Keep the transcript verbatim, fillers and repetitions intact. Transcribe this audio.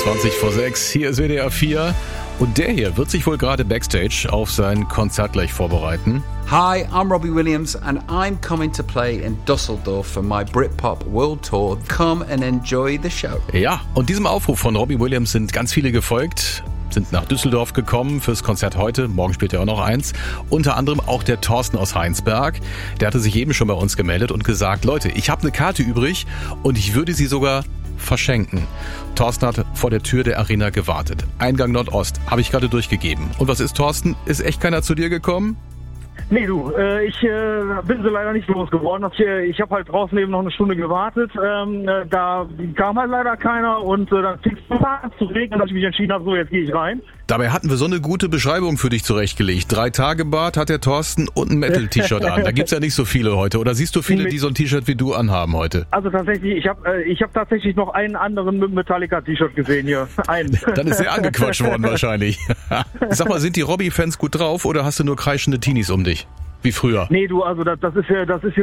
zwanzig vor sechs, hier ist W D R vier und der hier wird sich wohl gerade Backstage auf sein Konzert gleich vorbereiten. Hi, I'm Robbie Williams and I'm coming to play in Düsseldorf for my Britpop World Tour. Come and enjoy the show. Ja, und diesem Aufruf von Robbie Williams sind ganz viele gefolgt, sind nach Düsseldorf gekommen fürs Konzert heute. Morgen spielt er auch noch eins. Unter anderem auch der Thorsten aus Heinsberg. Der hatte sich eben schon bei uns gemeldet und gesagt, Leute, ich habe eine Karte übrig und ich würde sie sogar verschenken. Thorsten hat vor der Tür der Arena gewartet. Eingang Nordost, habe ich gerade durchgegeben. Und was ist, Thorsten? Ist echt keiner zu dir gekommen? Nee, du, äh, ich äh, bin so leider nicht losgeworden. Ich, äh, ich habe halt draußen eben noch eine Stunde gewartet. Ähm, äh, da kam halt leider keiner und äh, dann fing es an zu regnen, dass ich mich entschieden habe, so jetzt gehe ich rein. Dabei hatten wir so eine gute Beschreibung für dich zurechtgelegt. Drei Tage Bart hat der Thorsten und ein Metal-T-Shirt an. Da gibt's ja nicht so viele heute. Oder siehst du viele, die so ein T-Shirt wie du anhaben heute? Also tatsächlich, ich habe äh, ich hab tatsächlich noch einen anderen mit Metallica-T-Shirt gesehen hier. Einen. Dann ist er angequatscht worden wahrscheinlich. Sag mal, sind die Robbie-Fans gut drauf oder hast du nur kreischende Teenies um dich? Wie früher? Nee, du, also das, das ist ja, das ist hier